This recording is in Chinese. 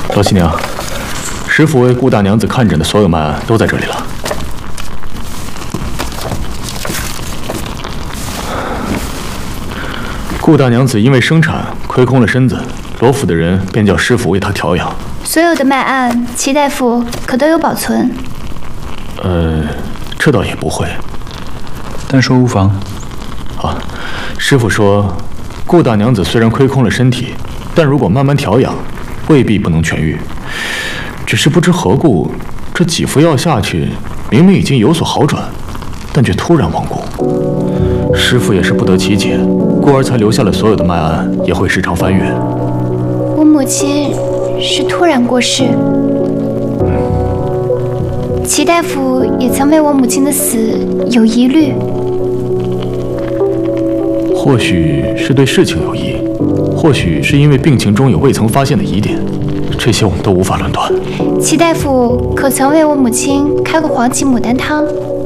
老七娘，师傅为顾大娘子看诊的所有脉案都在这里了。顾大娘子因为生产亏空了身子，罗府的人便叫师傅为她调养。 所有的脉案，齐大夫可都有保存？ 这倒也不会。 但说无妨。 啊，师傅说，顾大娘子虽然亏空了身体，但如果慢慢调养，未必不能痊愈。只是不知何故，这几服药下去，明明已经有所好转，但却突然亡故。师傅也是不得其解，故而才留下了所有的脉案，也会时常翻阅。 我母亲是突然过世。齐大夫也曾为我母亲的死有疑虑。 或许是对事情有疑，或许是因为病情中有未曾发现的疑点，这些我们都无法论断。 齐大夫可曾为我母亲开过黄芪牡丹汤？